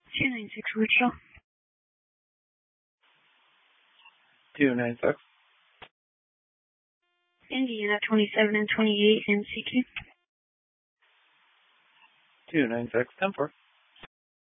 296 Wichita. 296. Indiana 27 and 28 in CQ. 296, 10-4.